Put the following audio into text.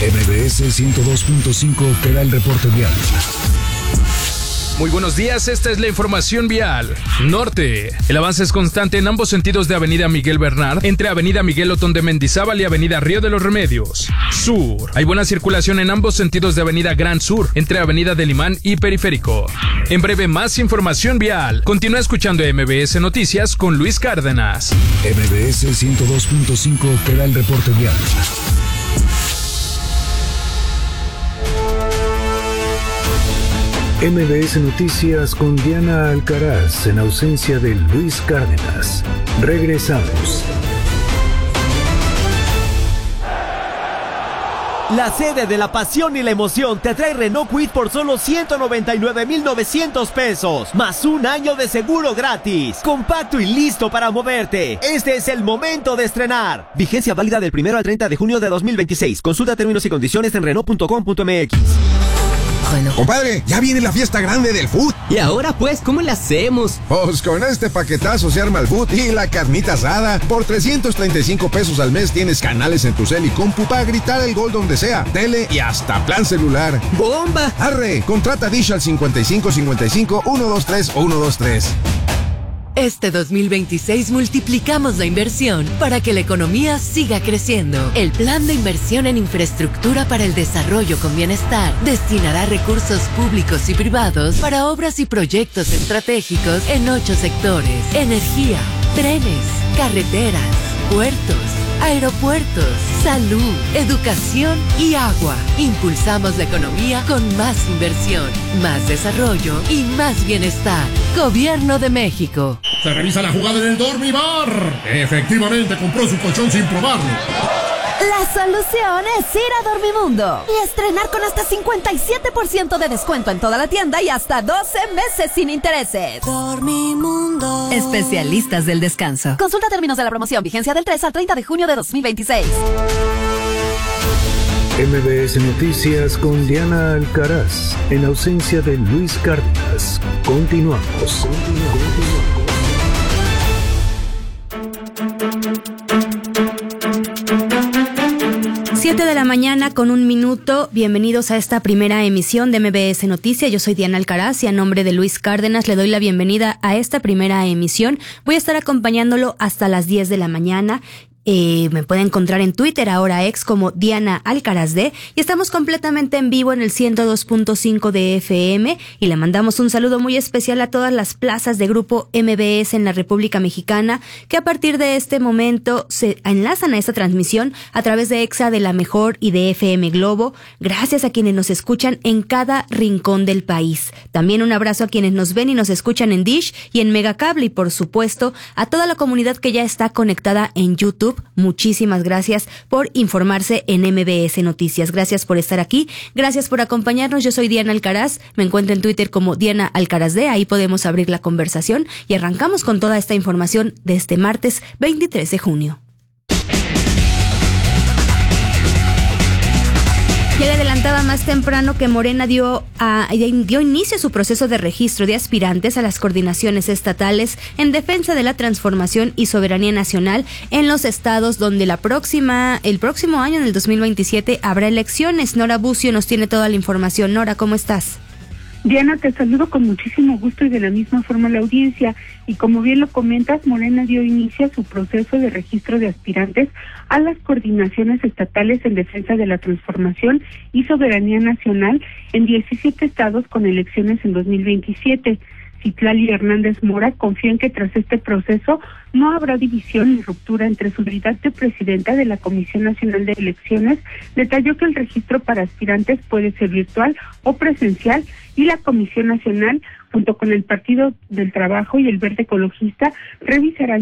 MBS 102.5 te da el reporte vial. Muy buenos días, esta es la información vial. Norte. El avance es constante en ambos sentidos de Avenida Miguel Bernard, entre Avenida Miguel Otón de Mendizábal y Avenida Río de los Remedios. Sur. Hay buena circulación en ambos sentidos de Avenida Gran Sur, entre Avenida del Imán y Periférico. En breve, más información vial. Continúa escuchando MBS Noticias con Luis Cárdenas. MBS 102.5 te da el reporte vial. MBS Noticias con Diana Alcaraz en ausencia de Luis Cárdenas. Regresamos. La sede de la pasión y la emoción te trae Renault Kwid por solo 199,900 pesos, más un año de seguro gratis. Compacto y listo para moverte. Este es el momento de estrenar. Vigencia válida del 1 al 30 de junio de 2026. Consulta términos y condiciones en Renault.com.mx. Bueno. Compadre, ya viene la fiesta grande del food. ¿Y ahora pues cómo la hacemos? Pues con este paquetazo se arma el food y la carnita asada. Por 335 pesos al mes tienes canales en tu cel y compu para gritar el gol donde sea, tele y hasta plan celular. ¡Bomba! Arre, contrata Dish al 5555 123 o 123. Este 2026 multiplicamos la inversión para que la economía siga creciendo. El Plan de Inversión en Infraestructura para el Desarrollo con Bienestar destinará recursos públicos y privados para obras y proyectos estratégicos en 8 sectores: energía, trenes, carreteras, puertos, aeropuertos, salud, educación y agua. Impulsamos la economía con más inversión, más desarrollo y más bienestar. Gobierno de México. Se revisa la jugada en el Dormibar. Efectivamente compró su colchón sin probarlo. La solución es ir a Dormimundo y estrenar con hasta 57% de descuento en toda la tienda y hasta 12 meses sin intereses. Dormimundo. Especialistas del descanso. Consulta términos de la promoción. Vigencia del 3 al 30 de junio de 2026. MBS Noticias con Diana Alcaraz en ausencia de Luis Cárdenas. Continuamos. 7 de la mañana con 1 minuto. Bienvenidos a esta primera emisión de MBS Noticias. Yo soy Diana Alcaraz y a nombre de Luis Cárdenas le doy la bienvenida a esta primera emisión. Voy a estar acompañándolo hasta las 10 de la mañana. Me puede encontrar en Twitter, ahora ex, como Diana Alcaraz D, y estamos completamente en vivo en el 102.5 de FM, y le mandamos un saludo muy especial a todas las plazas de Grupo MBS en la República Mexicana, que a partir de este momento se enlazan a esta transmisión a través de EXA de La Mejor y de FM Globo. Gracias a quienes nos escuchan en cada rincón del país. También un abrazo a quienes nos ven y nos escuchan en Dish y en Megacable, y por supuesto a toda la comunidad que ya está conectada en YouTube. Muchísimas gracias por informarse en MBS Noticias. Gracias por estar aquí. Gracias por acompañarnos. Yo soy Diana Alcaraz. Me encuentro en Twitter como Diana Alcaraz D. Ahí podemos abrir la conversación y arrancamos con toda esta información de este martes 23 de junio. Ya le adelantaba más temprano que Morena dio inicio a su proceso de registro de aspirantes a las coordinaciones estatales en defensa de la transformación y soberanía nacional en los estados donde el próximo año, en el 2027, habrá elecciones. Nora Bucio nos tiene toda la información. Nora, ¿cómo estás? Diana, te saludo con muchísimo gusto y de la misma forma la audiencia. Y como bien lo comentas, Morena dio inicio a su proceso de registro de aspirantes a las coordinaciones estatales en defensa de la transformación y soberanía nacional en 17 estados con elecciones en 2027. Citlali Hernández Mora confía en que tras este proceso no habrá división ni ruptura entre su calidad de presidenta de la Comisión Nacional de Elecciones. Detalló que el registro para aspirantes puede ser virtual o presencial y la Comisión Nacional, junto con el Partido del Trabajo y el Verde Ecologista, revisarán